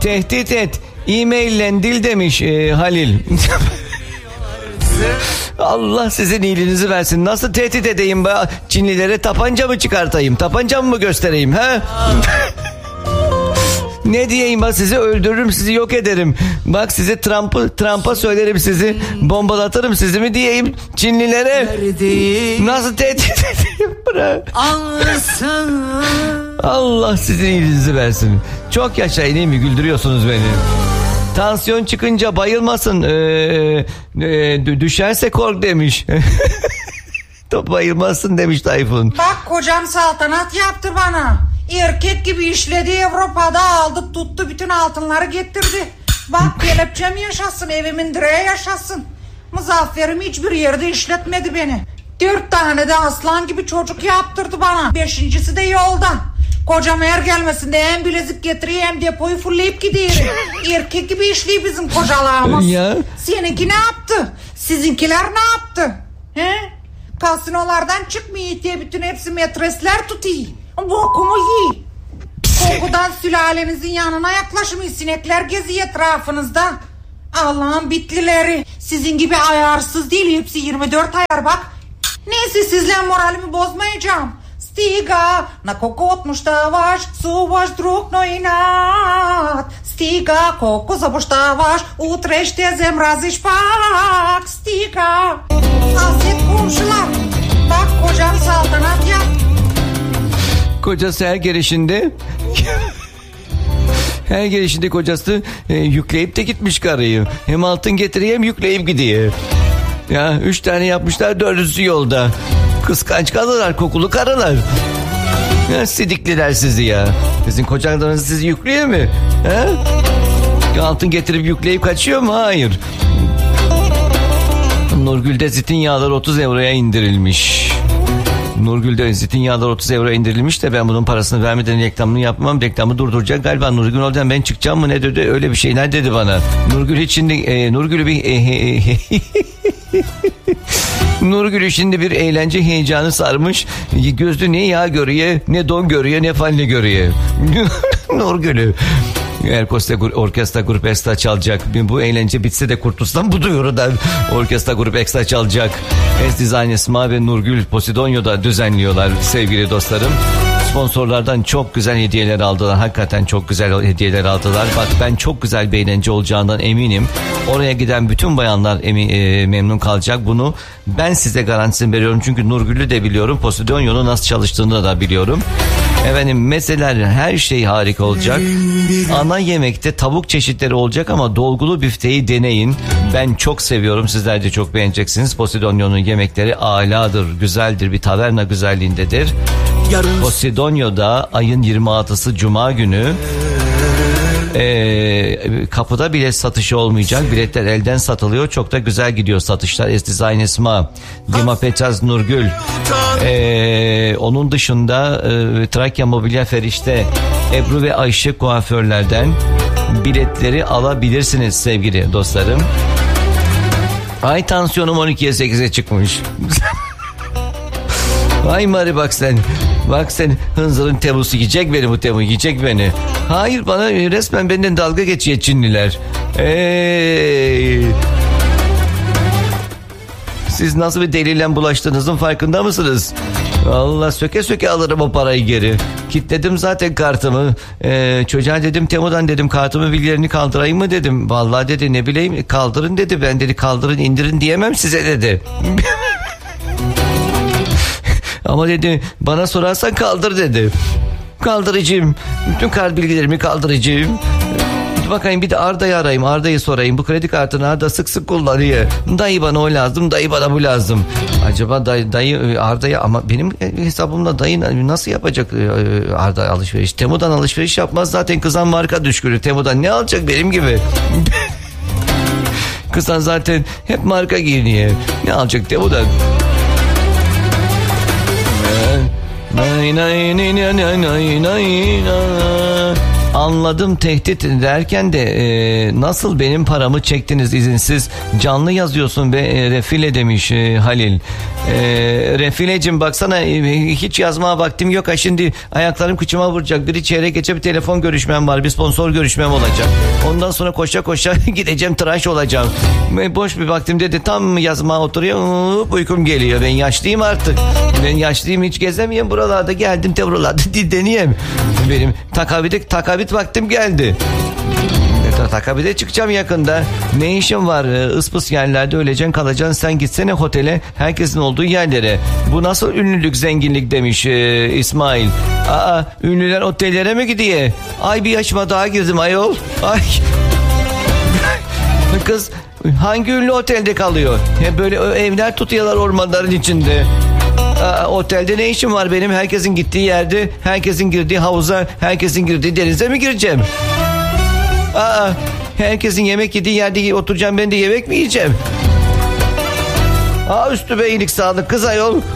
Tehdit et. E-maille dil demiş Halil. Allah sizin iyiliğinizi versin. Nasıl tehdit edeyim be? Çinlilere tapanca mı çıkartayım? Tapanca mı göstereyim? Ha? Ne diyeyim bak, sizi öldürürüm, sizi yok ederim. Bak sizi Trump'a söylerim, sizi bombalatırım, sizi mi diyeyim Çinlilere? Nasıl tehdit edeyim? Bırak. Allah sizin iyiliğinizi versin. Çok yaşayın, değil mi? Güldürüyorsunuz beni. Tansiyon çıkınca bayılmasın. Düşerse kork demiş. Bayılmasın demiş Tayfun. Bak kocam saltanat yaptı bana. Erkek gibi işledi, Avrupa'da aldı tuttu, bütün altınları getirdi. Bak kelepçem yaşasın, evimin direği yaşasın. Muzaffer'im hiçbir yerde işletmedi beni. 4 tane de aslan gibi çocuk yaptırdı bana. 5.'si de yolda. Kocam her gelmesinde hem bilezik getiriyor hem depoyu fullleyip gidiyor. Erkek gibi işliyor bizim kocalarımız. Ya. Seninki ne yaptı? Sizinkiler ne yaptı? He? Kasinolardan çıkmıyor diye bütün hepsi metresler tutuyor. Bokumu yiy. Kokudan sülalenizin yanına yaklaşmıyor. Sinekler geziyor etrafınızda. Allah'ın bitlileri. Sizin gibi ayarsız değil. Hepsi 24 ayar bak. Neyse sizle moralimi bozmayacağım. Stiga na kokotmuštavaš, suvaš drug no inat. Stiga koliko zaboštavaš, utrešte zemraziš pak. Stiga. Afiyet komşular. Bak kocam saltanat yap. Kocası her gelişinde kocası yükleyip de gitmiş karıyı. Hem altın getiriyor hem yükleyip gidiyor. Ya 3 tane yapmışlar, 4'üsü yolda. Kıskanç karılar, kokulu karılar. Ya sidikliler sizi ya. Sizin kocanlarınız sizi yüklüyor mu? Ha? Altın getirip yükleyip kaçıyor mu? Hayır. Nurgül'de zeytinyağları 30 euroya indirilmiş. Nurgül'de zeytinyağları 30 euroya indirilmiş de ben bunun parasını vermeden reklamını yapmam. Reklamı durduracak galiba. Nurgül oradan ben çıkacağım mı ne dedi? Öyle bir şeyler dedi bana. Nurgül hiç şimdi Nurgül'ü bir Nurgül'ü şimdi bir eğlence heyecanı sarmış. Gözlü ne yağ görüyor, ne don görüyor, ne falli görüyor. Nurgül'ü. Orkestra grup ekstra çalacak. Bu eğlence bitse de kurtulsam bu duyurudan. Orkestra grup ekstra çalacak. Design Esma ve Nurgül Posidonyo'da düzenliyorlar sevgili dostlarım. Sponsorlardan çok güzel hediyeler aldılar. Hakikaten çok güzel hediyeler aldılar. Bak ben çok güzel bir eğlence olacağından eminim. Oraya giden bütün bayanlar memnun kalacak. Bunu ben size garantisini veriyorum. Çünkü Nurgül'ü de biliyorum. Posidonyo'nun nasıl çalıştığını da biliyorum. Efendim mezeler, her şey harika olacak. Ana yemekte tavuk çeşitleri olacak ama dolgulu büfteyi deneyin. Ben çok seviyorum. Sizler de çok beğeneceksiniz. Posidonyo'nun yemekleri âladır, güzeldir. Bir taverna güzelliğindedir. Posidonyo'da ayın 26'sı Cuma günü kapıda bilet satışı olmayacak. Biletler elden satılıyor. Çok da güzel gidiyor satışlar. Design Esma, Dima Petras, Nurgül. Onun dışında Trakya Mobilya Ferişte, Ebru ve Ayşe kuaförlerden biletleri alabilirsiniz sevgili dostlarım. Ay tansiyonum 12'ye 8'e çıkmış. Ay Mari bak sen. Bak sen hınzırın temusu yiyecek beni, bu temu yiyecek beni. Hayır, bana resmen benden dalga geçiyor Çinliler. Siz nasıl bir deliyle bulaştığınızın farkında mısınız? Allah, söke söke alırım o parayı geri. Kitledim zaten kartımı. Çocuğa dedim, Temu'dan dedim, kartımı bilgilerini kaldırayım mı dedim. Vallahi dedi, ne bileyim, kaldırın dedi. Ben dedi kaldırın indirin diyemem size dedi. Ama dedi bana sorarsan kaldır dedi. Kaldıracağım. Bütün kart bilgilerimi kaldıracağım. Bakayım bir de Arda'yı arayayım. Arda'yı sorayım. Bu kredi kartını Arda sık sık kullanıyor. Dayı bana o lazım. Dayı bana bu lazım. Acaba dayı Arda'ya, ama benim hesabımda dayı nasıl yapacak Arda alışveriş? Temu'dan alışveriş yapmaz. Zaten kızan marka düşkünü. Temu'dan ne alacak benim gibi? Kızan zaten hep marka giyiniyor. Ne alacak Temu'dan? Anladım, tehdit derken de nasıl benim paramı çektiniz izinsiz? Canlı yazıyorsun be Refile demiş Halil. Refilecim baksana, hiç yazmaya vaktim yok. Şimdi ayaklarım kıçıma vuracak. Biri çeyrek geçe bir telefon görüşmem var. Bir sponsor görüşmem olacak. Ondan sonra koşa koşa gideceğim, tıraş olacağım. Boş bir vaktimde de tam yazmaya oturuyor. Uykum geliyor. Ben yaşlıyım artık. Ben yaşlıyım, hiç gezemeyeyim buralarda. Geldim de buralarda dinleneyim. Benim takabit vaktim geldi. Takabide çıkacağım yakında. Ne işin var? Ispıs yerlerde öleceksin, kalacaksın. Sen gitsene otele, herkesin olduğu yerlere. Bu nasıl ünlülük, zenginlik demiş İsmail. Aa, ünlüler otellere mi gidiyor? Ay, bir yaşıma daha girdim ayol. Ay. Kız hangi ünlü otelde kalıyor? Hep böyle evler tutuyorlar ormanların içinde. Otelde ne işim var benim? Herkesin gittiği yerde, herkesin girdiği havuza, herkesin girdiği denize mi gireceğim? Herkesin yemek yediği yerde oturacağım, ben de yemek mi yiyeceğim? Üstüme iyilik sağlık kız ayol.